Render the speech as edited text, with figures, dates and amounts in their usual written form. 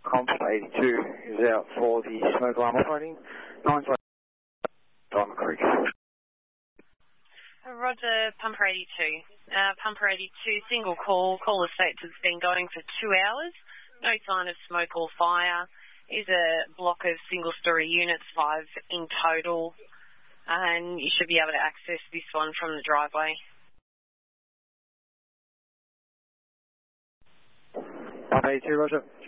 Comp 82 is out for the smoke alarm operating. 9 Diamond Creek. Roger, Pumper 82. Pumper 82, single call. Caller states it's been going for 2 hours. No sign of smoke or fire. Is a block of single-storey units, 5 in total. And you should be able to access this one from the driveway. 582, Roger.